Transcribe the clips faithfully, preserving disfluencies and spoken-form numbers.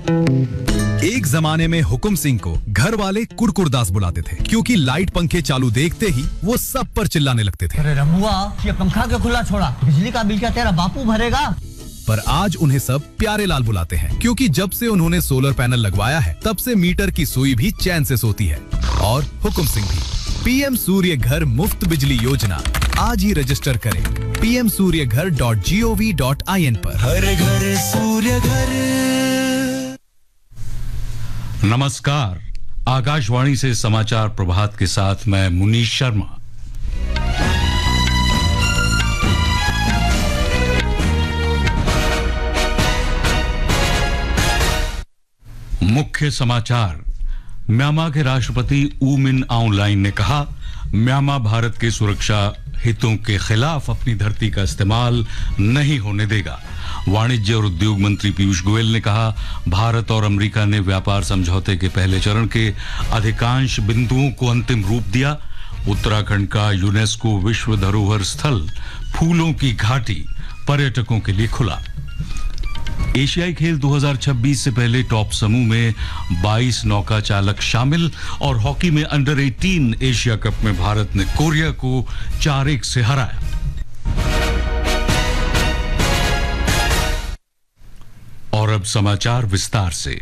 एक जमाने में हुकुम सिंह को घर वाले कुरकुरदास बुलाते थे क्योंकि लाइट पंखे चालू देखते ही वो सब पर चिल्लाने लगते थे। अरे रमुआ, ये पंखा क्यों खुला छोड़ा? बिजली का बिल क्या तेरा बापू भरेगा? पर आज उन्हें सब प्यारे लाल बुलाते हैं क्योंकि जब से उन्होंने सोलर पैनल लगवाया है तब से मीटर की सुई भी चैन से सोती है। और हुकुम सिंह भी। पीएम सूर्य घर मुफ्त बिजली योजना आज ही रजिस्टर करें पी एम सूर्य घर dot G O V dot I N पर। हर घर सूर्य घर। नमस्कार, आकाशवाणी से समाचार प्रभात के साथ मैं मुनीश शर्मा। मुख्य समाचार। म्यांमार के राष्ट्रपति ऊ मिन आउंग लाइन ने कहा, म्यांमार भारत के सुरक्षा हितों के खिलाफ अपनी धरती का इस्तेमाल नहीं होने देगा। वाणिज्य और उद्योग मंत्री पीयूष गोयल ने कहा, भारत और अमेरिका ने व्यापार समझौते के पहले चरण के अधिकांश बिंदुओं को अंतिम रूप दिया। उत्तराखंड का यूनेस्को विश्व धरोहर स्थल फूलों की घाटी पर्यटकों के लिए खुला। एशियाई खेल दो हज़ार छब्बीस से पहले टॉप समूह में बाईस नौका चालक शामिल और हॉकी में अंडर अठारह एशिया कप में भारत ने कोरिया को चार एक से हराया। और अब समाचार विस्तार से।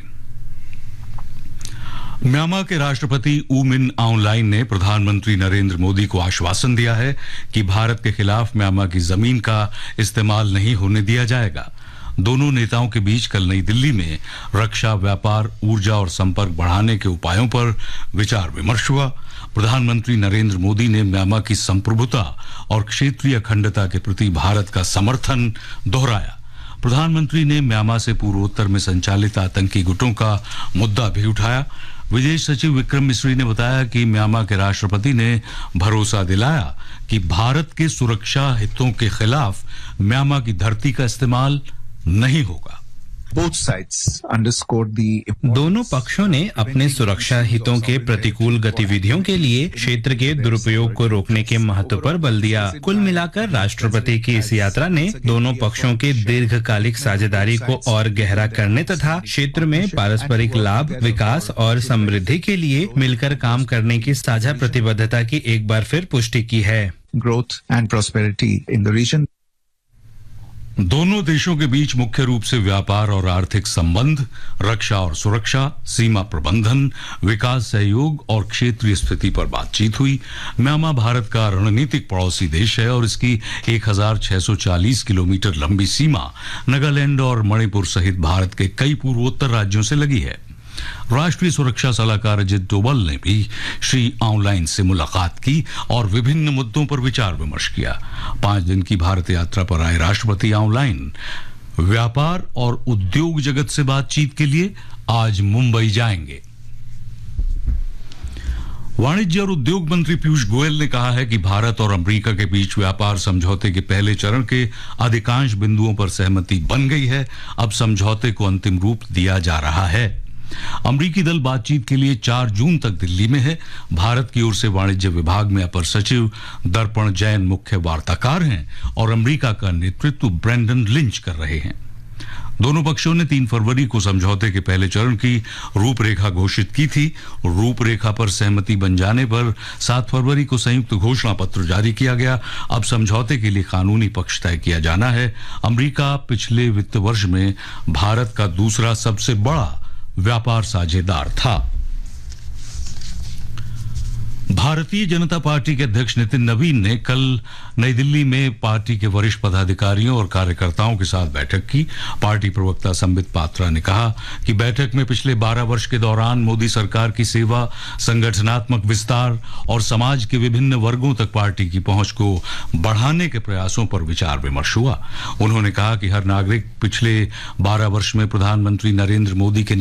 म्यांमार के राष्ट्रपति ऊ मिन आउंग लाइन ने प्रधानमंत्री नरेंद्र मोदी को आश्वासन दिया है कि भारत के खिलाफ म्यांमार की जमीन का इस्तेमाल नहीं होने दिया जाएगा। दोनों नेताओं के बीच कल नई दिल्ली में रक्षा, व्यापार, ऊर्जा और संपर्क बढ़ाने के उपायों पर विचार विमर्श हुआ। प्रधानमंत्री नरेंद्र मोदी ने म्यांमार की संप्रभुता और क्षेत्रीय अखंडता के प्रति भारत का समर्थन दोहराया। प्रधानमंत्री ने म्यांमार से पूर्वोत्तर में संचालित आतंकी गुटों का मुद्दा भी उठाया। विदेश सचिव विक्रम मिस्री ने बताया कि म्यांमार के राष्ट्रपति ने भरोसा दिलाया कि भारत के सुरक्षा हितों के खिलाफ म्यांमार की धरती का इस्तेमाल नहीं होगा। दोनों पक्षों ने अपने सुरक्षा हितों के प्रतिकूल गतिविधियों के लिए क्षेत्र के दुरुपयोग को रोकने के महत्व पर बल दिया। कुल मिलाकर राष्ट्रपति की इस यात्रा ने दोनों पक्षों के दीर्घकालिक साझेदारी को और गहरा करने तथा क्षेत्र में पारस्परिक लाभ, विकास और समृद्धि के लिए मिलकर काम करने की साझा प्रतिबद्धता की एक बार फिर पुष्टि की है। Growth and prosperity in the reason. दोनों देशों के बीच मुख्य रूप से व्यापार और आर्थिक संबंध, रक्षा और सुरक्षा, सीमा प्रबंधन, विकास सहयोग और क्षेत्रीय स्थिति पर बातचीत हुई। म्यांमार भारत का रणनीतिक पड़ोसी देश है और इसकी एक हज़ार छह सौ चालीस किलोमीटर लंबी सीमा नागालैंड और मणिपुर सहित भारत के कई पूर्वोत्तर राज्यों से लगी है। राष्ट्रीय सुरक्षा सलाहकार अजित डोभाल ने भी श्री आउंग लाइन से मुलाकात की और विभिन्न मुद्दों पर विचार विमर्श किया। पांच दिन की भारत यात्रा पर आए राष्ट्रपति आउंग लाइन व्यापार और उद्योग जगत से बातचीत के लिए आज मुंबई जाएंगे। वाणिज्य और उद्योग मंत्री पीयूष गोयल ने कहा है कि भारत और अमेरिका के बीच व्यापार समझौते के पहले चरण के अधिकांश बिंदुओं पर सहमति बन गई है। अब समझौते को अंतिम रूप दिया जा रहा है। अमरीकी दल बातचीत के लिए चार जून तक दिल्ली में है। भारत की ओर से वाणिज्य विभाग में अपर सचिव दर्पण जैन मुख्य वार्ताकार हैं और अमेरिका का नेतृत्व ब्रेंडन लिंच कर रहे हैं। दोनों पक्षों ने तीन फरवरी को समझौते के पहले चरण की रूपरेखा घोषित की थी। रूपरेखा पर सहमति बन जाने पर सात फरवरी को संयुक्त घोषणा पत्र जारी किया गया। अब समझौते के लिए कानूनी पक्ष तय किया जाना है। अमेरिका पिछले वित्त वर्ष में भारत का दूसरा सबसे बड़ा व्यापार साझेदार था। भारतीय जनता पार्टी के अध्यक्ष नितिन नवीन ने कल नई दिल्ली में पार्टी के वरिष्ठ पदाधिकारियों और कार्यकर्ताओं के साथ बैठक की। पार्टी प्रवक्ता संबित पात्रा ने कहा कि बैठक में पिछले बारह वर्ष के दौरान मोदी सरकार की सेवा, संगठनात्मक विस्तार और समाज के विभिन्न वर्गों तक पार्टी की पहुंच को बढ़ाने के प्रयासों पर विचार विमर्श हुआ। उन्होंने कहा कि हर नागरिक पिछले बारह वर्ष में प्रधानमंत्री नरेंद्र मोदी के